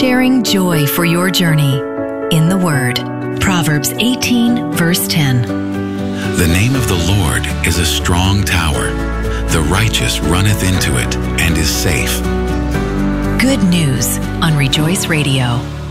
sharing joy for your journey in the Word. Proverbs 18, verse 10. The name of the Lord is a strong tower. The righteous runneth into it and is safe. Good news on Rejoice Radio.